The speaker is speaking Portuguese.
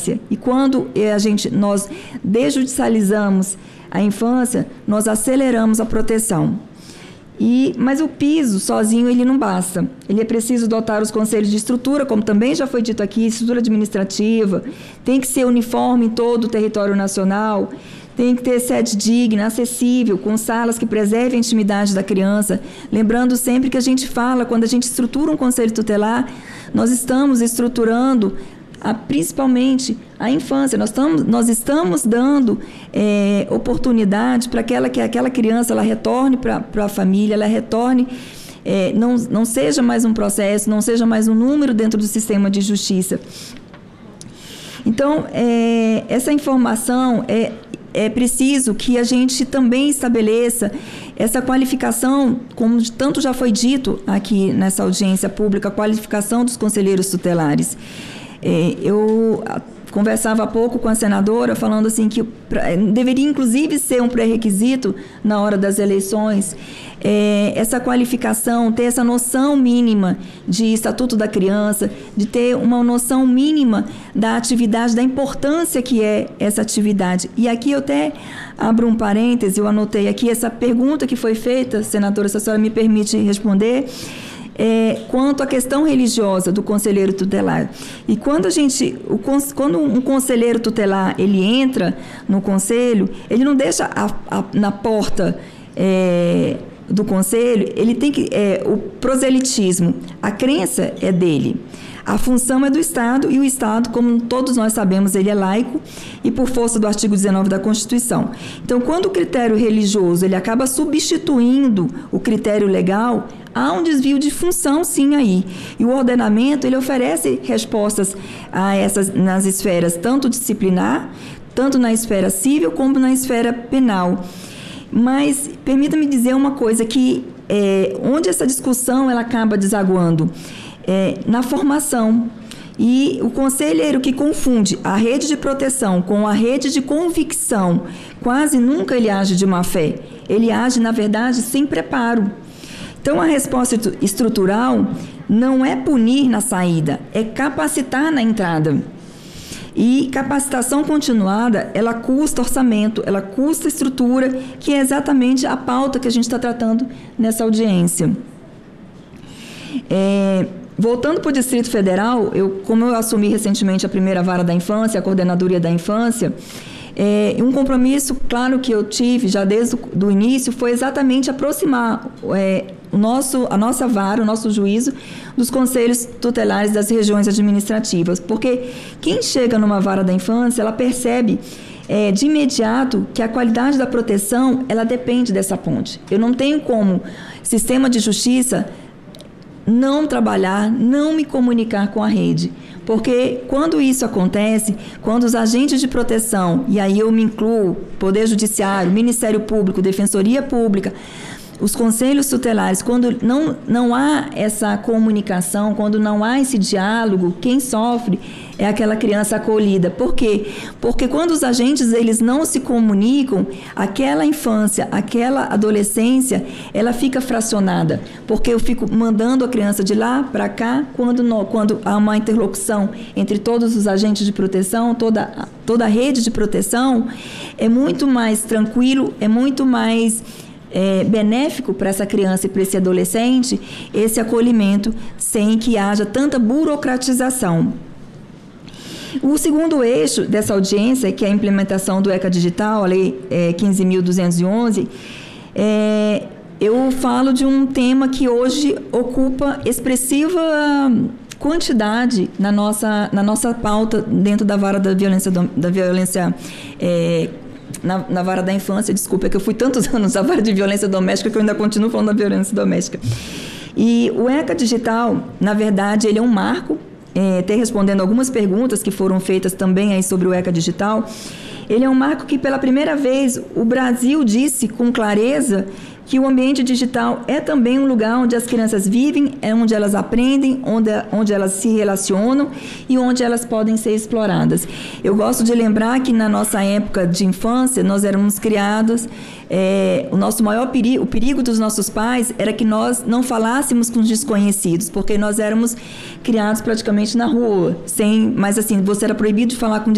infância. E quando nós desjudicializamos a infância, nós aceleramos a proteção. Mas o piso sozinho ele não basta. Ele é preciso dotar os conselhos de estrutura, como também já foi dito aqui, estrutura administrativa, tem que ser uniforme em todo o território nacional, tem que ter sede digna, acessível, com salas que preservem a intimidade da criança. Lembrando sempre que a gente fala, quando a gente estrutura um conselho tutelar, nós estamos estruturando principalmente a infância. Nós estamos dando oportunidade para que aquela criança ela retorne para a família, ela retorne, não seja mais um processo, não seja mais um número dentro do sistema de justiça. Então, essa informação é preciso que a gente também estabeleça essa qualificação, como tanto já foi dito aqui nessa audiência pública, a qualificação dos conselheiros tutelares. Eu conversava há pouco com a senadora, falando assim que deveria inclusive ser um pré-requisito na hora das eleições, essa qualificação, ter essa noção mínima de Estatuto da Criança, de ter uma noção mínima da atividade, da importância que é essa atividade. E aqui eu até abro um parêntese, eu anotei aqui essa pergunta que foi feita, senadora, se a senhora me permite responder, quanto à questão religiosa do conselheiro tutelar. E quando um conselheiro tutelar ele entra no conselho, ele não deixa na porta do conselho, ele tem que o proselitismo, a crença é dele. A função é do Estado, e o Estado, como todos nós sabemos, ele é laico e por força do artigo 19 da Constituição. Então, quando o critério religioso ele acaba substituindo o critério legal, há um desvio de função, sim, aí. E o ordenamento, ele oferece respostas a essas nas esferas tanto disciplinar, tanto na esfera civil, como na esfera penal. Mas, permita-me dizer uma coisa, que onde essa discussão ela acaba desaguando? Na formação. E o conselheiro que confunde a rede de proteção com a rede de convicção, quase nunca ele age de má fé. Ele age, na verdade, sem preparo. Então, a resposta estrutural não é punir na saída, é capacitar na entrada. E capacitação continuada, ela custa orçamento, ela custa estrutura, que é exatamente a pauta que a gente está tratando nessa audiência. Voltando para o Distrito Federal, como eu assumi recentemente a primeira vara da infância, a coordenadoria da infância, um compromisso claro que eu tive já desde o início foi exatamente aproximar a nossa vara, o nosso juízo, dos conselhos tutelares das regiões administrativas, porque quem chega numa vara da infância, ela percebe de imediato que a qualidade da proteção, ela depende dessa ponte. Eu não tenho como sistema de justiça não trabalhar, não me comunicar com a rede. Porque quando isso acontece, quando os agentes de proteção, e aí eu me incluo, Poder Judiciário, Ministério Público, Defensoria Pública, os conselhos tutelares, quando não há essa comunicação, quando não há esse diálogo, quem sofre é aquela criança acolhida. Por quê? Porque quando os agentes eles não se comunicam, aquela infância, aquela adolescência, ela fica fracionada. Porque eu fico mandando a criança de lá para cá, quando há uma interlocução entre todos os agentes de proteção, toda a rede de proteção, é muito mais tranquilo, é muito mais benéfico para essa criança e para esse adolescente, esse acolhimento, sem que haja tanta burocratização. O segundo eixo dessa audiência, que é a implementação do ECA Digital, a Lei 15.211, eu falo de um tema que hoje ocupa expressiva quantidade na nossa pauta dentro da vara da violência na vara da infância. Desculpa, é que eu fui tantos anos na vara de violência doméstica que eu ainda continuo falando da violência doméstica. E o ECA Digital, na verdade, ele é um marco, até respondendo algumas perguntas que foram feitas também aí sobre o ECA Digital, ele é um marco que, pela primeira vez, o Brasil disse com clareza que o ambiente digital é também um lugar onde as crianças vivem, é onde elas aprendem, onde elas se relacionam e onde elas podem ser exploradas. Eu gosto de lembrar que na nossa época de infância, nós éramos criados, o nosso maior perigo, o perigo dos nossos pais era que nós não falássemos com os desconhecidos, porque nós éramos criados praticamente na rua, mas assim, você era proibido de falar com